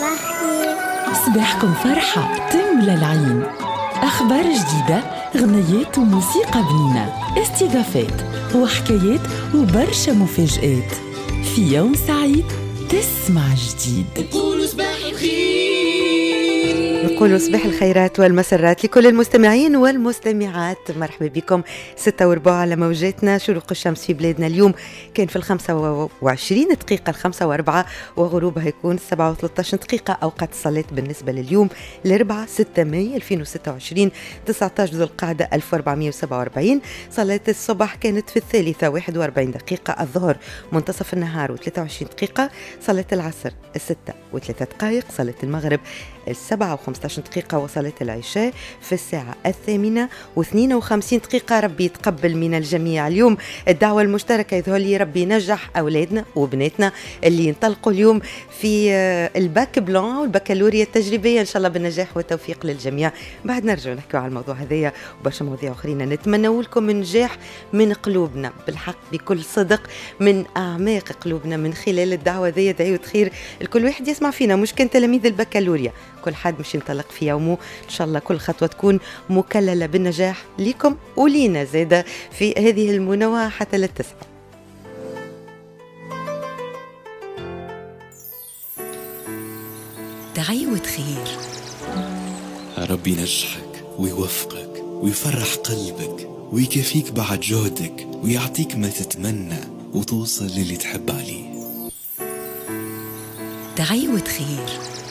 صباح خير. صباحكم فرحة تملى العين، أخبار جديدة، غنيات وموسيقى بنينة، استضافات وحكايات وبرشا مفاجآت. في يوم سعيد تسمع جديد. نقولوا صباح الخير، نقول صباح الخيرات والمسرات لكل المستمعين والمستمعات. مرحبا بكم 6:04 على موجاتنا. شروق الشمس في بلادنا اليوم كان في 25 دقيقة 5:04، وغروبها يكون 7:13 دقيقة. أوقات الصلاة بالنسبة لليوم الأربعاء 6 ماي 2026 19 ذو القعدة 1447. صلاة الصبح كانت في 3:41 دقيقة، الظهر منتصف النهار و23 دقيقة، صلاة العصر 6:03 دقائق، صلاة المغرب 7:15 دقيقة، وصلاة العشاء في الساعة 8:52 دقيقة. ربي يتقبل من الجميع. اليوم الدعوة المشتركة يظهر لي ربي ينجح أولادنا وبناتنا اللي ينطلقوا اليوم في الباك بلان والبكالوريا التجريبية، إن شاء الله بالنجاح والتوفيق للجميع. بعد نرجع نحكي على الموضوع هذايا وبرشا مواضيع أخرين. نتمنى لكم النجاح من قلوبنا، بالحق بكل صدق من أعماق قلوبنا. من خلال الدعوة ذي دعوة خير الكل واحد يسمع فينا، مش كان تلاميذ البكالوريا، كل حد مش ينطلق في يومه. إن شاء الله كل خطوة تكون مكللة بالنجاح ليكم ولينا زادة في هذه المنوعة حتى للتسعة. دعوة خير. ربي ينجحك ويوفقك ويفرح قلبك ويكفيك بعد جهدك ويعطيك ما تتمنى وتوصل للي تحب عليه. دعوة خير.